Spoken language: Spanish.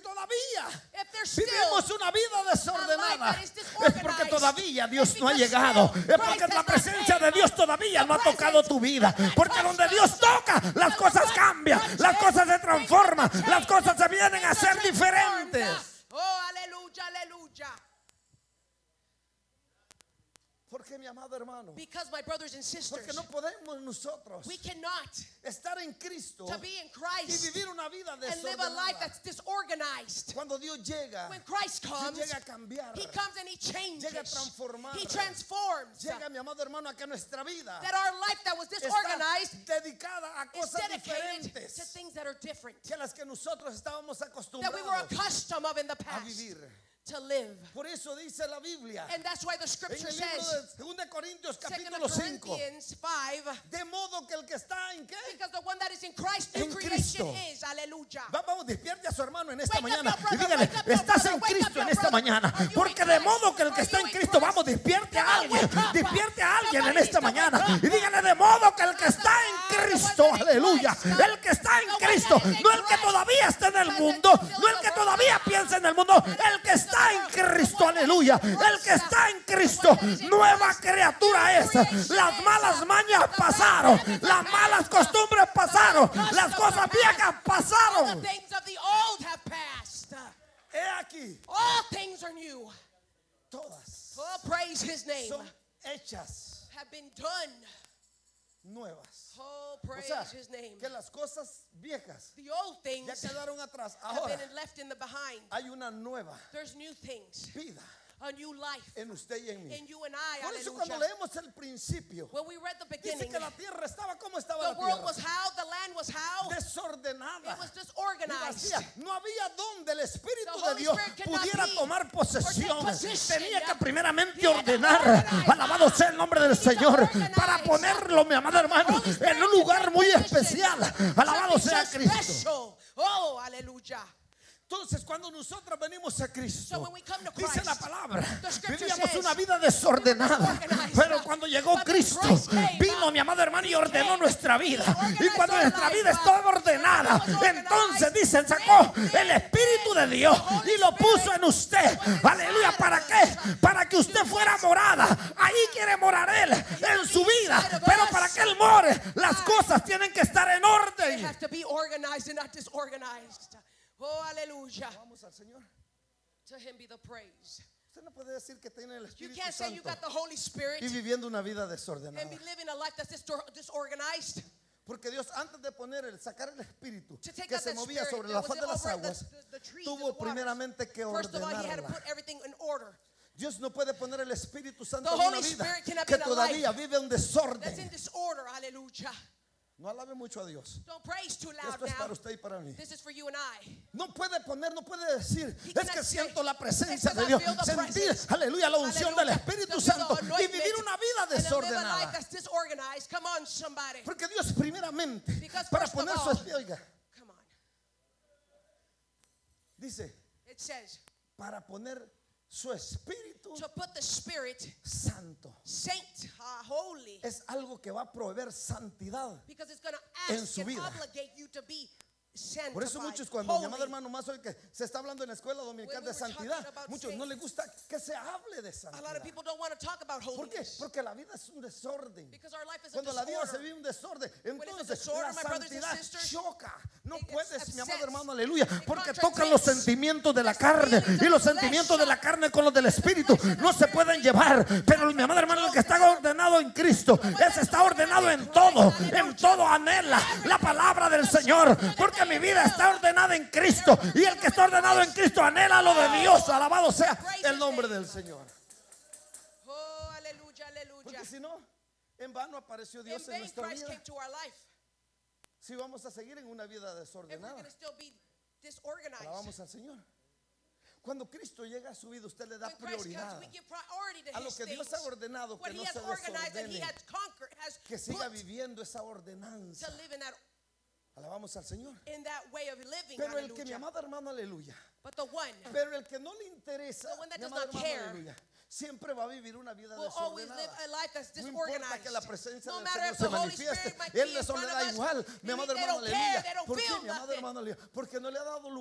todavía if there's still vivimos una vida desordenada, that is es disorganized, porque todavía Dios it's no ha because llegado. still Es porque Christ la has not presencia came. de Dios todavía no ha The tocado tu vida. presence Porque has not donde Dios toca, las cosas cambian, las cosas se transforman, las cosas se vienen a ser diferentes. Oh, aleluya, aleluya. Porque mi amado hermano, Because my brothers and porque sisters, no podemos nosotros we cannot estar en Cristo to be in y Christ vivir una vida and live a life desordenada. that's disorganized. Cuando Dios llega, When Christ comes, llega a cambiar, He comes and He changes. llega a transformar, He transforms. llega, mi amado hermano, a que nuestra vida That our life that was está disorganized dedicada a is cosas dedicated to diferentes things that are different, que las que nosotros estábamos that we were acostumbrados accustomed of in the a past vivir. to live. Por eso dice la Biblia And that's why the en scripture el libro says, de 2 Corintios 2 capítulo 5, Corinthians 5, de modo que el que está en qué, because the one that is in Christ, new En creation Cristo. is. Hallelujah. Vamos, despierte a su hermano en esta Wake up, mañana your brother, y dígale, wake up, your estás brother, en wake up, Cristo your en esta brother. mañana. Are you Porque in de Christ? modo que el que Are está you en in Cristo, Christ? vamos, despierte a Come on, alguien, wake up. despierte a alguien en Somebody esta needs to mañana wake up. y dígale, de modo que el que está en Cristo, aleluya, el que está en Cristo, no el que todavía está en el mundo, no el que todavía piensa en el mundo, el que está en Cristo, aleluya, el que está en Cristo, nueva criatura es. Las malas mañas pasaron, las malas costumbres pasaron, las cosas viejas All pasaron. the things of the old have passed. He aquí, All things are new. todas Oh, praise His name. son hechas Have been done. nuevas. Oh, O praise sea, His name. que las cosas viejas The old ya things quedaron atrás. have Ahora been left in the behind. hay una nueva There's new things, vida a new life en usted y en mí. in you and I. Por eso cuando Hallelujah. leemos el principio, When we read the dice beginning, que la tierra estaba, ¿cómo estaba the la world was tierra? how, the land was how, Desordenada it was y disorganized. vacía. No había donde el Espíritu The de Holy Dios Spirit could not pudiera be tomar or posesión. take position, Tenía que yeah. primeramente He had to ordenar, organize. alabado sea el nombre del He needed to Señor, organize. para ponerlo, mi amado hermano, Holy Spirit en un could lugar take muy position. especial. Alabado Something sea so Cristo. special. Oh, hallelujah. Entonces, cuando nosotros venimos a Cristo, So when we come to dice Christ, la palabra, the scripture vivíamos says, una vida desordenada. disorganized. Pero cuando llegó But when Cristo, Christ came, vino mi amado hermano y ordenó nuestra vida. Y organized cuando our nuestra life, vida estaba ordenada, was organized. entonces dice, sacó el Espíritu de Dios y lo puso en usted. Aleluya, ¿para qué? Para que usted fuera morada. Ahí quiere morar Él en su vida. Pero para que Él more, las cosas tienen que estar en They orden. have to be organized and not disorganized. Oh, hallelujah. Vamos al Señor. To Him be the praise. Usted no puede decir que tiene el You Espíritu can't say you Santo got the Holy Spirit y viviendo una vida desordenada. and be living a life that's disorganized. Porque Dios, antes de poner sacar el Espíritu To take que out se that movía spirit sobre that la was faz de las over aguas, the trees and tuvo the waters. primeramente que First of all, He had to ordenarla. put everything in order. Dios no puede poner el Espíritu Santo The en una Holy vida Spirit cannot que be in a todavía vive un That's in desorden. disorder. Hallelujah. No alabe mucho a Dios. Don't praise too loud Esto es para now. usted y para mí. This is for you and I. No puede poner, no puede decir, He es cannot que say, siento la presencia "It's 'cause de I Dios. feel the Sentir, presence." aleluya, la unción del Hallelujah. Espíritu To feel the Santo y anointment vivir una vida and to live a life desordenada. that's disorganized. Come on, somebody. Porque Dios primeramente, Because para first of poner su all- espíritu, oiga, Come on. dice, It says para poner su Espíritu to put the Spirit, Santo. saint, holy, Es algo que va a proveer santidad. because it's going En to ask su and vida. obligate you to be sanctified. Por eso muchos cuando mi amado holy. hermano más hoy que se está hablando en la escuela dominical When we de were talking santidad, about muchos no les gusta que se hable de A lot santidad. of people don't want to talk about ¿Por qué? holiness Porque la vida es un desorden. because our life is a Cuando la vida se disorder. vive un desorden, it's a entonces disorder, la my brothers and santidad sisters, choca. No it gets puedes, mi amado upset. hermano, aleluya, It porque contradicts tocan los sentimientos de la carne y los sentimientos de la carne con los del Espíritu no se pueden llevar. Pero mi amado hermano, el que está ordenado en Cristo, ese está ordenado en todo anhela la palabra del Señor, porque mi vida está ordenada en Cristo y el que está ordenado en Cristo anhela lo de Dios. Alabado sea el nombre del Señor. Oh, aleluya, aleluya. Porque si no, en vano apareció In Dios en vain nuestra Christ vida. came to our life. Si vamos a seguir en una vida If we're desordenada, going to still be disorganized. alabamos al Señor. Cuando Cristo llega a su vida, usted le da When Christ prioridad comes, we give priority to a lo His que Dios things. ha ordenado, What que He no has se organized and He desordene, has conquered, has que siga put viviendo esa ordenanza. to live Alabamos al Señor. in that way of living. Pero el que, mi Hallelujah. amado hermano, aleluya, But the one pero el que no le interesa, The one that mi does amado not hermano, care aleluya, siempre va a vivir una vida will always live desordenada. a life that's No importa disorganized. que la presencia No del matter Señor if se the Holy manifieste, Spirit might be Él in le front of da us. igual, mi amado They hermano, don't care, aleluya. they don't ¿Por qué, feel mi amado nothing. hermano, aleluya? Porque no le ha dado